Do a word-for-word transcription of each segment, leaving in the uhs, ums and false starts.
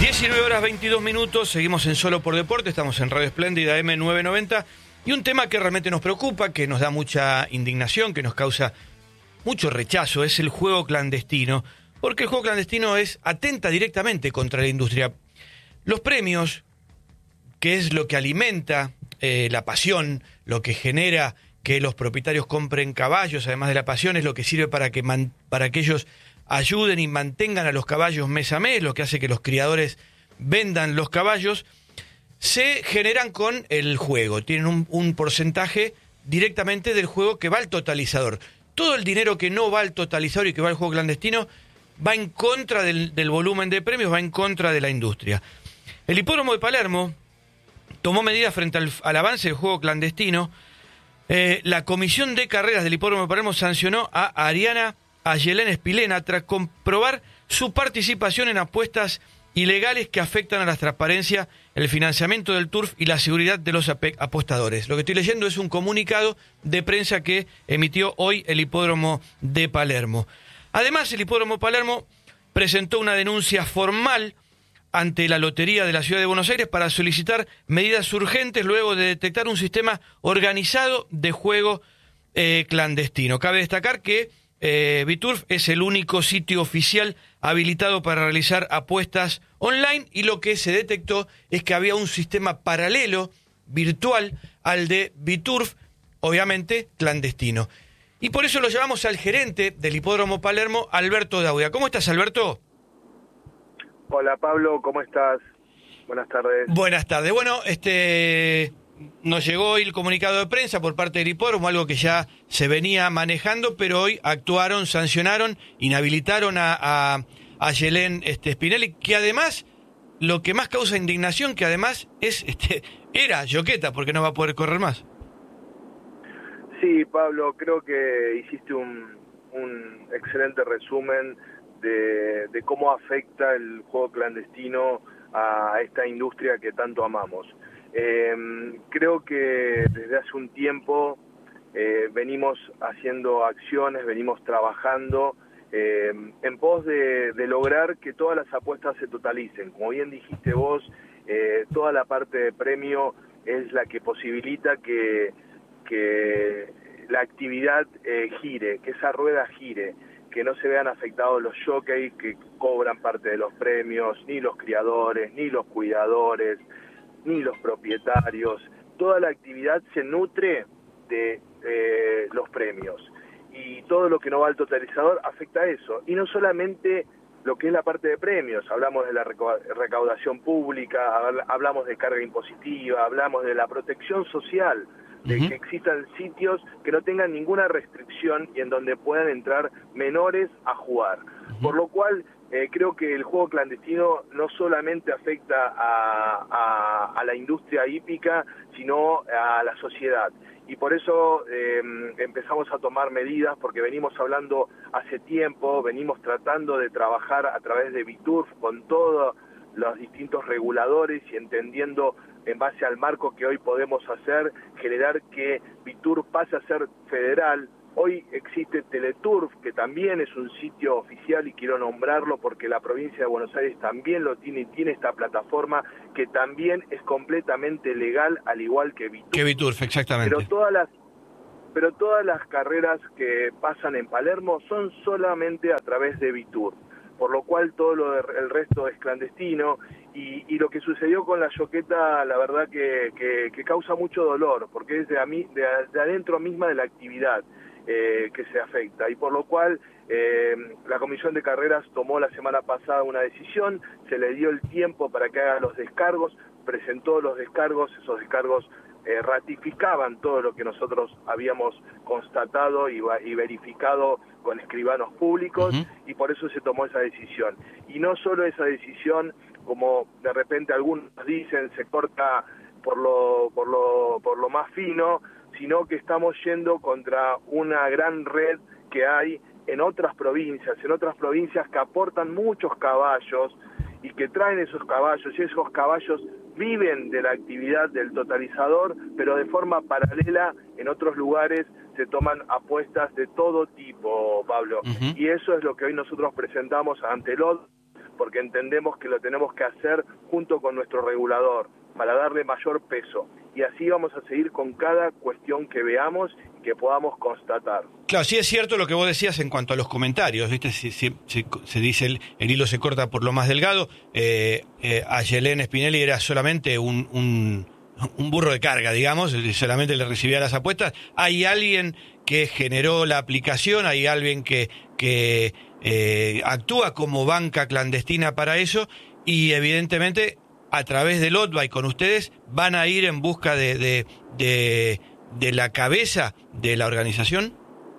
diecinueve horas veintidós minutos, seguimos en Solo por Deporte, estamos en Radio Espléndida eme novecientos noventa y un tema que realmente nos preocupa, que nos da mucha indignación, que nos causa mucho rechazo, es el juego clandestino, porque el juego clandestino es atenta directamente contra la industria. Los premios, que es lo que alimenta eh, la pasión, lo que genera que los propietarios compren caballos, además de la pasión, es lo que sirve para que, man, para que ellos ayuden y mantengan a los caballos mes a mes, lo que hace que los criadores vendan los caballos, se generan con el juego. Tienen un, un porcentaje directamente del juego que va al totalizador. Todo el dinero que no va al totalizador y que va al juego clandestino va en contra del, del volumen de premios, va en contra de la industria. El hipódromo de Palermo tomó medidas frente al, al avance del juego clandestino. Eh, la comisión de carreras del hipódromo de Palermo sancionó a Ariana Ayelén Espilena tras comprobar su participación en apuestas ilegales que afectan a la transparencia, el financiamiento del turf y la seguridad de los apostadores. Lo que estoy leyendo es un comunicado de prensa que emitió hoy el hipódromo de Palermo. Además, el hipódromo de Palermo presentó una denuncia formal ante la Lotería de la Ciudad de Buenos Aires para solicitar medidas urgentes luego de detectar un sistema organizado de juego eh, clandestino. Cabe destacar que Eh, Biturf es el único sitio oficial habilitado para realizar apuestas online y lo que se detectó es que había un sistema paralelo, virtual, al de Biturf, obviamente clandestino. Y por eso lo llevamos al gerente del hipódromo Palermo, Alberto Daudia. ¿Cómo estás, Alberto? Hola, Pablo, ¿cómo estás? Buenas tardes. Buenas tardes. Bueno, este... nos llegó hoy el comunicado de prensa por parte del hipódromo, algo que ya se venía manejando, pero hoy actuaron, sancionaron, inhabilitaron a, a, a Ayelén este, Spinelli, que además, lo que más causa indignación, que además es este, era joqueta, porque no va a poder correr más. Sí, Pablo, creo que hiciste un, un excelente resumen de, de cómo afecta el juego clandestino a esta industria que tanto amamos. Eh, creo que desde hace un tiempo eh, venimos haciendo acciones, venimos trabajando eh, en pos de, de lograr que todas las apuestas se totalicen. Como bien dijiste vos, eh, toda la parte de premio es la que posibilita que, que la actividad eh, gire, que esa rueda gire, que no se vean afectados los jockeys que cobran parte de los premios, ni los criadores, ni los cuidadores, ni los propietarios. Toda la actividad se nutre de eh, los premios y todo lo que no va al totalizador afecta a eso. Y no solamente lo que es la parte de premios, hablamos de la recaudación pública, hablamos de carga impositiva, hablamos de la protección social, de uh-huh. que existan sitios que no tengan ninguna restricción y en donde puedan entrar menores a jugar. Uh-huh. Por lo cual Eh, creo que el juego clandestino no solamente afecta a, a, a la industria hípica, sino a la sociedad. Y por eso eh, empezamos a tomar medidas, porque venimos hablando hace tiempo, venimos tratando de trabajar a través de Biturf con todos los distintos reguladores y entendiendo en base al marco que hoy podemos hacer, generar que Biturf pase a ser federal. Hoy existe Teleturf, que también es un sitio oficial y quiero nombrarlo porque la provincia de Buenos Aires también lo tiene y tiene esta plataforma que también es completamente legal, al igual que Biturf. Que Biturf, exactamente. Pero todas las, pero todas las carreras que pasan en Palermo son solamente a través de Biturf, por lo cual todo lo de, el resto es clandestino y, y lo que sucedió con la yoqueta, la verdad que, que, que causa mucho dolor, porque es de, a mí, de, de adentro misma de la actividad. Eh, que se afecta y por lo cual eh, la Comisión de Carreras tomó la semana pasada una decisión, se le dio el tiempo para que haga los descargos, presentó los descargos, esos descargos eh, ratificaban todo lo que nosotros habíamos constatado y, y verificado con escribanos públicos uh-huh. y por eso se tomó esa decisión. Y no solo esa decisión, como de repente algunos dicen, se corta por lo, por lo, por lo más fino, sino que estamos yendo contra una gran red que hay en otras provincias, en otras provincias que aportan muchos caballos y que traen esos caballos, y esos caballos viven de la actividad del totalizador, pero de forma paralela en otros lugares se toman apuestas de todo tipo, Pablo. Uh-huh. Y eso es lo que hoy nosotros presentamos ante el O D porque entendemos que lo tenemos que hacer junto con nuestro regulador, para darle mayor peso. Y así vamos a seguir con cada cuestión que veamos y que podamos constatar. Claro, sí es cierto lo que vos decías en cuanto a los comentarios, ¿viste? Si, si, si, se dice el, el hilo se corta por lo más delgado. Eh, eh, a Yelén Spinelli era solamente un, un, un burro de carga, digamos, solamente le recibía las apuestas. Hay alguien que generó la aplicación, hay alguien que, que eh, actúa como banca clandestina para eso, y evidentemente a través del O T B A y con ustedes van a ir en busca de, de, de, de la cabeza de la organización.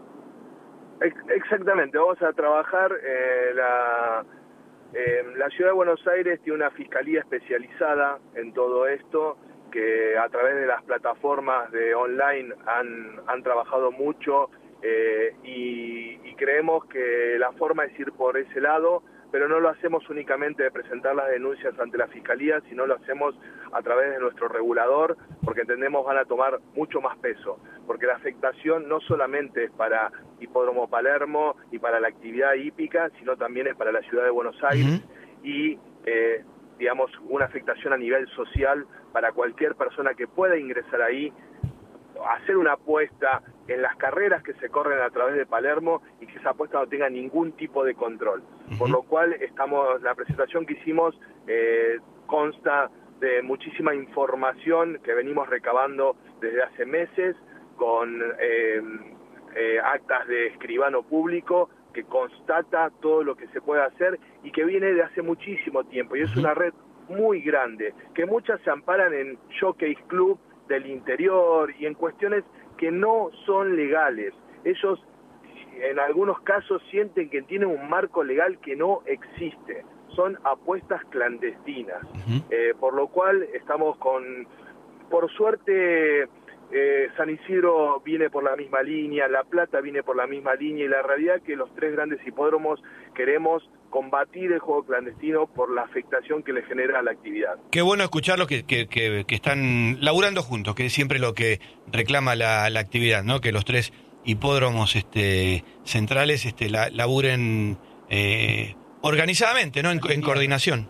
Exactamente, vamos a trabajar. Eh, la, eh, la Ciudad de Buenos Aires tiene una fiscalía especializada en todo esto, que a través de las plataformas de online han, han trabajado mucho, eh, y, y creemos que la forma es ir por ese lado, pero no lo hacemos únicamente de presentar las denuncias ante la Fiscalía, sino lo hacemos a través de nuestro regulador, porque entendemos van a tomar mucho más peso, porque la afectación no solamente es para Hipódromo Palermo y para la actividad hípica, sino también es para la Ciudad de Buenos Aires, uh-huh. y eh, digamos una afectación a nivel social para cualquier persona que pueda ingresar ahí, hacer una apuesta en las carreras que se corren a través de Palermo y que esa apuesta no tenga ningún tipo de control. Uh-huh. Por lo cual estamos, la presentación que hicimos eh, consta de muchísima información que venimos recabando desde hace meses, con eh, eh, actas de escribano público que constata todo lo que se puede hacer y que viene de hace muchísimo tiempo, y es una red muy grande, que muchas se amparan en Jockeys Club del interior y en cuestiones que no son legales. Ellos en algunos casos sienten que tienen un marco legal que no existe, son apuestas clandestinas, uh-huh. eh, por lo cual estamos con, por suerte eh, San Isidro viene por la misma línea, La Plata viene por la misma línea, y la realidad es que los tres grandes hipódromos queremos combatir el juego clandestino por la afectación que le genera a la actividad. Qué bueno escucharlo que, que, que, que están laburando juntos, que es siempre lo que reclama la, la actividad, ¿no? Que los tres hipódromos este, centrales este, la, laburen eh, organizadamente, ¿no? En, en coordinación.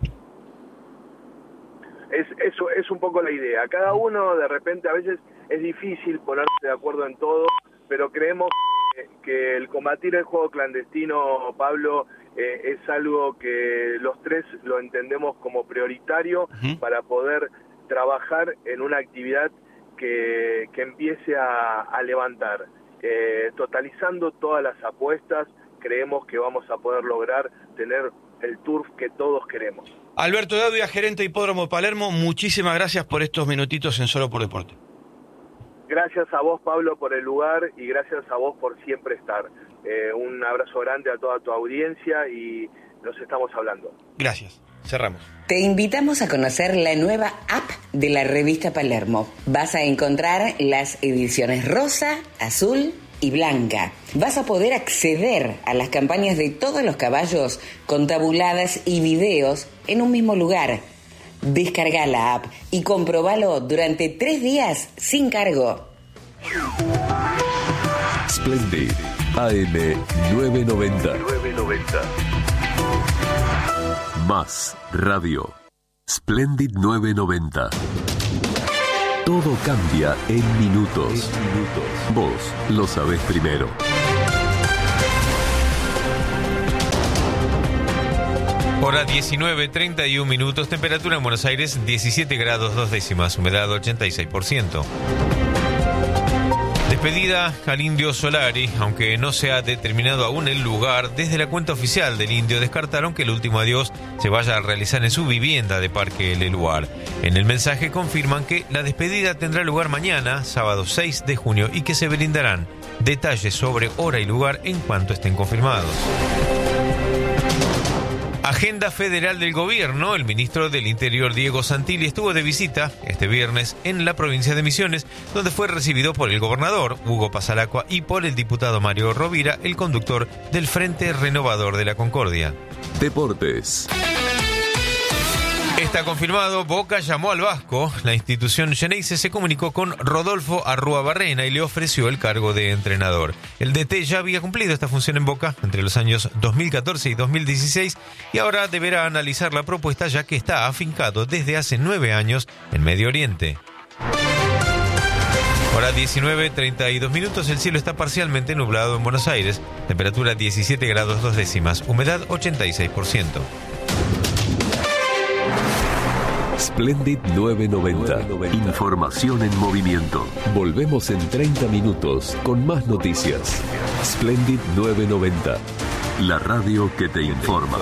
Es, eso es un poco la idea. Cada uno de repente a veces es difícil ponerse de acuerdo en todo, pero creemos que, que el combatir el juego clandestino, Pablo, eh, es algo que los tres lo entendemos como prioritario uh-huh. para poder trabajar en una actividad que, que empiece a, a levantar. Eh, totalizando todas las apuestas, creemos que vamos a poder lograr tener el turf que todos queremos. Alberto Daudia, gerente de Hipódromo Palermo, muchísimas gracias por estos minutitos en Solo por Deporte. Gracias a vos, Pablo, por el lugar, y gracias a vos por siempre estar. Eh, un abrazo grande a toda tu audiencia y nos estamos hablando. Gracias. Cerramos. Te invitamos a conocer la nueva app de la revista Palermo. Vas a encontrar las ediciones rosa, azul y blanca. Vas a poder acceder a las campañas de todos los caballos con tabuladas y videos en un mismo lugar. Descarga la app y comprobalo durante tres días sin cargo. Splendid A M nueve noventa. Más Radio. Splendid nueve noventa. Todo cambia en minutos. En minutos. Vos lo sabés primero. Hora diecinueve, treinta y un minutos. Temperatura en Buenos Aires diecisiete grados dos décimas. Humedad ochenta y seis por ciento. Despedida al Indio Solari, aunque no se ha determinado aún el lugar, desde la cuenta oficial del Indio descartaron que el último adiós se vaya a realizar en su vivienda de Parque Leluar. En el mensaje confirman que la despedida tendrá lugar mañana, sábado seis de junio, y que se brindarán detalles sobre hora y lugar en cuanto estén confirmados. Agenda federal del gobierno. El ministro del Interior, Diego Santilli, estuvo de visita este viernes en la provincia de Misiones, donde fue recibido por el gobernador, Hugo Pasalacqua, y por el diputado Mario Rovira, el conductor del Frente Renovador de la Concordia. Deportes. Está confirmado, Boca llamó al Vasco. La institución Xeneize se comunicó con Rodolfo Arruabarrena y le ofreció el cargo de entrenador. El D T ya había cumplido esta función en Boca entre los años dos mil catorce y dos mil dieciséis y ahora deberá analizar la propuesta ya que está afincado desde hace nueve años en Medio Oriente. Hora diecinueve, treinta y dos minutos, el cielo está parcialmente nublado en Buenos Aires, temperatura diecisiete grados dos décimas, humedad ochenta y seis por ciento. Splendid novecientos noventa. Información en movimiento. Volvemos en treinta minutos con más noticias. Splendid novecientos noventa. La radio que te informa.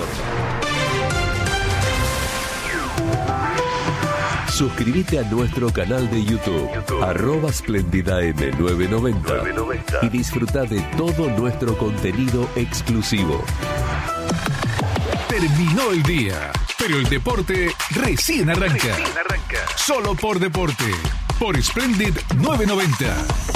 Suscríbete a nuestro canal de YouTube, arroba SplendidAM novecientos noventa, y disfruta de todo nuestro contenido exclusivo. Terminó el día, pero el deporte recién arranca. Recién arranca. Solo por deporte, por Splendid novecientos noventa.